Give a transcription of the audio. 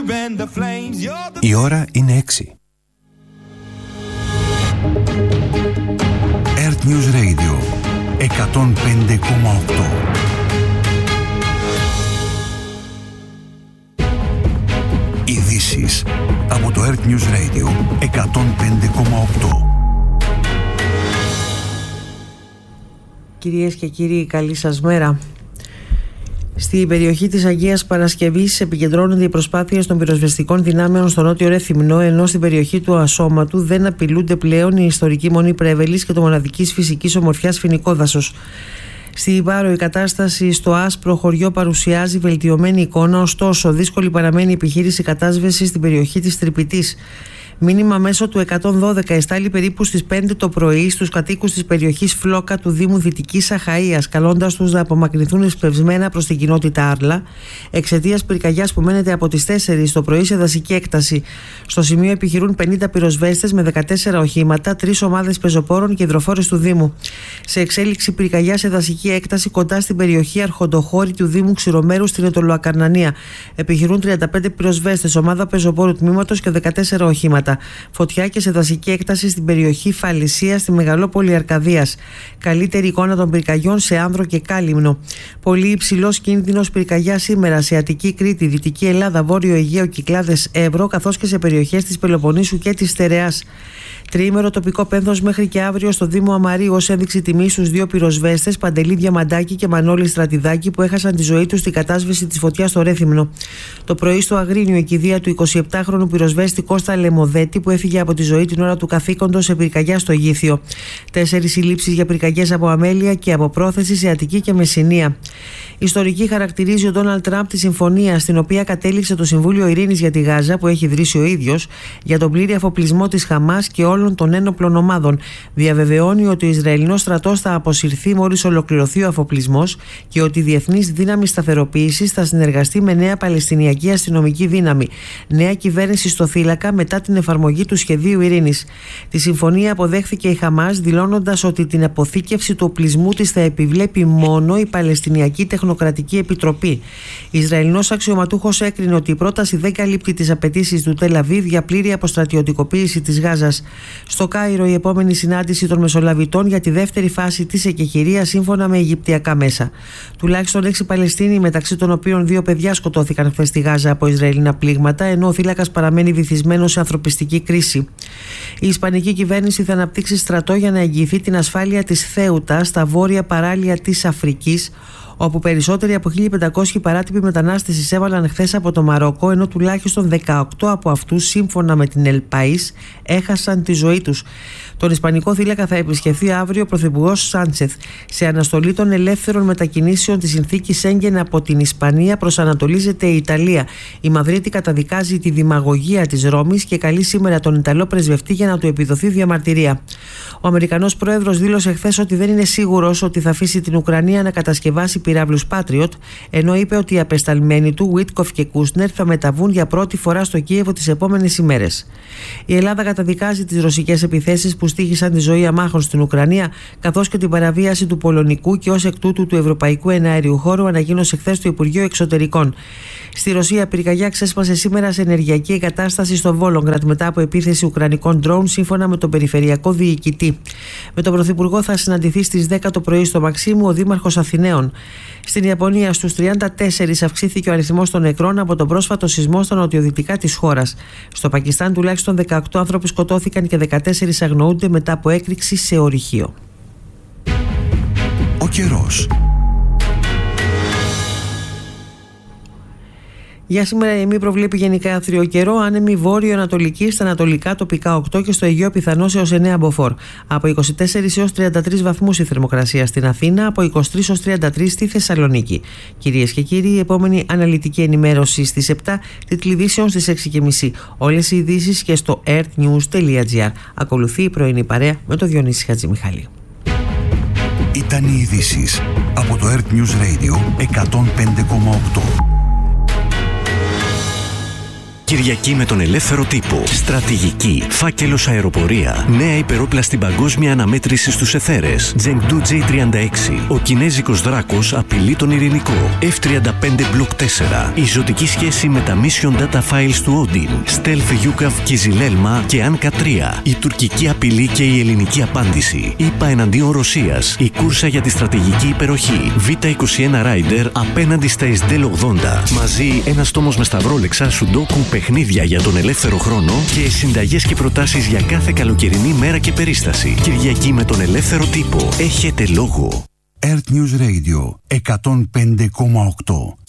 Η ώρα είναι 6. Earth News Radio 105,8. Ειδήσεις από το Earth News Radio 105,8. Κυρίες και κύριοι, καλή σας μέρα. Στη περιοχή της Αγίας Παρασκευής επικεντρώνονται οι προσπάθειες των πυροσβεστικών δυνάμεων στο νότιο Ρέθυμνο, ενώ στην περιοχή του Ασώματου δεν απειλούνται πλέον η ιστορική Μονή Πρέβελης και το μοναδικής φυσικής ομορφιάς Φοινικό Δάσος. Στη Πάρο η κατάσταση στο άσπρο χωριό παρουσιάζει βελτιωμένη εικόνα, ωστόσο δύσκολη παραμένει η επιχείρηση κατάσβεσης στην περιοχή της Τρυπητής. Μήνυμα μέσω του 112 εστάλει περίπου στις 5 το πρωί στους κατοίκους της περιοχής Φλόκα του Δήμου Δυτικής Αχαΐας, καλώντας τους να απομακρυνθούν εσπευσμένα προς την κοινότητα Άρλα, εξαιτίας πυρκαγιάς που μένεται από τις 4 το πρωί σε δασική έκταση. Στο σημείο επιχειρούν 50 πυροσβέστες με 14 οχήματα, 3 ομάδες πεζοπόρων και υδροφόρες του Δήμου. Σε εξέλιξη πυρκαγιά σε δασική έκταση κοντά στην περιοχή Αρχοντοχώρη του Δήμου Ξηρομέρου στην Ετωλοακαρνανία. Επιχειρούν 35 πυροσβέστες, ομάδα πεζοπόρου τμήματος και 14 οχήματα. Φωτιά και σε δασική έκταση στην περιοχή Φαλισσία στη Μεγαλόπολη Αρκαδίας. Καλύτερη εικόνα των πυρκαγιών σε Άνδρο και Κάλυμνο. Πολύ υψηλός κίνδυνος πυρκαγιά σήμερα σε Αττική Κρήτη, Δυτική Ελλάδα, Βόρειο Αιγαίο, Κυκλάδες, Εύρο, καθώς και σε περιοχές της Πελοποννήσου και της Στερεάς. Τριήμερο τοπικό πένθος μέχρι και αύριο στο Δήμο Αμαρίου ως ένδειξη τιμής στους δύο πυροσβέστες, Παντελή Διαμαντάκη και Μανώλη Στρατιδάκη, που έχασαν τη ζωή τους στην κατάσβεση της φωτιάς στο Ρέθυμνο. Το πρωί στο Αγρίνιο η κηδεία του 27χρονου πυροσβέστη Κώστα Λεμοδέτη, που έφυγε από τη ζωή την ώρα του καθήκοντος σε πυρκαγιά στο Γήθιο. 4 συλλήψεις για πυρκαγιές από αμέλεια και από πρόθεση σε Αττική και Μεσσηνία. Ιστορική χαρακτηρίζει ο Ντόναλντ Τραμπ τη συμφωνία στην οποία κατέληξε το Συμβούλιο Ειρήνης για τη Γάζα, που έχει ιδρύσει ο ίδιος, για τον πλήρη αφοπλισμό της Χαμάς και όλων των ένοπλων ομάδων. Διαβεβαιώνει ότι ο Ισραηλινός στρατός θα αποσυρθεί μόλις ολοκληρωθεί ο αφοπλισμός και ότι η Διεθνής Δύναμη Σταθεροποίησης θα συνεργαστεί με νέα Παλαιστινιακή αστυνομική δύναμη. Νέα κυβέρνηση στο θύλακα μετά την εφαρμογή του σχεδίου ειρήνης. Τη συμφωνία αποδέχθηκε η Χαμάς, δηλώνοντας ότι την αποθήκευση του οπλισμού της θα επιβλέπει μόνο η Παλαιστινιακή Τεχνοκρατική Επιτροπή. Ισραηλινός αξιωματούχος έκρινε ότι η πρόταση δεν καλύπτει τις απαιτήσεις του Τελ Αβίβ για πλήρη αποστρατιωτικοποίηση της Γάζας. Στο Κάιρο, η επόμενη συνάντηση των Μεσολαβητών για τη δεύτερη φάση της εκεχηρίας σύμφωνα με αιγυπτιακά μέσα. Τουλάχιστον 6 Παλαιστίνοι, μεταξύ των οποίων 2 παιδιά, σκοτώθηκαν χθες στη Γάζα από Ισραηλινά πλήγματα, ενώ ο θύλακας παραμένει βυθισμένος σε ανθρωπιστική κρίση. Η Ισπανική κυβέρνηση θα αναπτύξει στρατό για να εγγυηθεί την ασφάλεια της Θέουτα στα βόρεια παράλια της Αφρικής, όπου περισσότεροι από 1.500 παράτυποι μετανάστες εισέβαλαν χθες από το Μαρόκο, ενώ τουλάχιστον 18 από αυτούς, σύμφωνα με την El País, έχασαν τη ζωή τους. Τον Ισπανικό θύλακα θα επισκεφθεί αύριο ο Πρωθυπουργός Σάντσεθ. Σε αναστολή των ελεύθερων μετακινήσεων της συνθήκης Σέγγεν από την Ισπανία προσανατολίζεται η Ιταλία. Η Μαδρίτη καταδικάζει τη δημαγωγία της Ρώμης και καλεί σήμερα τον Ιταλό πρεσβευτή για να του επιδοθεί διαμαρτυρία. Ο Αμερικανός πρόεδρος δήλωσε χθες ότι δεν είναι σίγουρος ότι θα αφήσει την Ουκρανία να κατασκευάσει πυράβλους Patriot, ενώ είπε ότι οι απεσταλμένοι του Βίτκοφ και Κούσνερ θα μεταβούν για πρώτη φορά στο Κίεβο τις επόμενες ημέρες. Η Ελλάδα καταδικάζει τις ρωσικές επιθέσεις που στοίχησαν τη ζωή αμάχων στην Ουκρανία, καθώς και την παραβίαση του πολωνικού και ως εκ τούτου του ευρωπαϊκού εναέριου χώρου, ανακοίνωσε χθες το Υπουργείο Εξωτερικών. Στη Ρωσία, πυρκαγιά ξέσπασε σήμερα σε ενεργειακή εγκατάσταση στο Βόλογκραντ μετά από επίθεση ουκρανικών ντρόουν, σύμφωνα με τον περιφερειακό διοικητή. Με τον Πρωθυπουργό θα συναντηθεί στις 10 το πρωί στο Μαξίμου ο Δήμαρχος Αθηναίων. Στην Ιαπωνία, στους 34 αυξήθηκε ο αριθμός των νεκρών από τον πρόσφατο σεισμό στα νοτιοδυτικά της χώρας. Στο Πακιστάν, τουλάχιστον 18 άνθρωποι σκοτώθηκαν και 14 αγνοούνται μετά από έκρηξη σε ορυχείο. Ο καιρός. Για σήμερα η ΕΜΗ προβλέπει γενικά άθριο καιρό, άνεμη βόρειο-ανατολική στα ανατολικά τοπικά 8 και στο Αιγαίο πιθανός έως 9 μποφόρ. Από 24 έως 33 βαθμούς η θερμοκρασία στην Αθήνα, από 23 έως 33 στη Θεσσαλονίκη. Κυρίες και κύριοι, η επόμενη αναλυτική ενημέρωση στις 7, τιτλειδήσεων στις 6.30. Όλες οι ειδήσεις και στο earthnews.gr. Ακολουθεί η πρωινή παρέα με τον Διονύση Χατζημιχάλη. Ήταν οι ειδήσεις από το Earth News Radio 105,8. Κυριακή με τον ελεύθερο τύπο. Στρατηγική. Φάκελος αεροπορία. Νέα υπερόπλαστη παγκόσμια αναμέτρηση στους εθέρες. Chengdu J36. Ο κινέζικος δράκος απειλεί τον ειρηνικό. F-35 Block 4. Η ζωτική σχέση με τα Mission Data Files του Odin. Stealth Yukov Kizilelma και Anka 3. Η τουρκική απειλή και η ελληνική απάντηση. ΗΠΑ εναντίον Ρωσίας. Η κούρσα για τη στρατηγική υπεροχή. Β21 Rider απέναντι στα Esdel 80. Μαζί ένας τόμος με σταυρόλεξα, σουντόκου, παιχνίδια για τον ελεύθερο χρόνο και συνταγές και προτάσεις για κάθε καλοκαιρινή μέρα και περίσταση. Κυριακή με τον ελεύθερο τύπο. Έχετε λόγο. Earth News Radio 105,8.